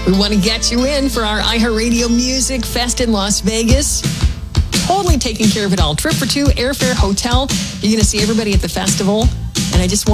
We want to get you in for our iHeartRadio Music Fest in Las Vegas. Totally taking care of it all. Trip for two, airfare, hotel. You're going to see everybody at the festival. And I just want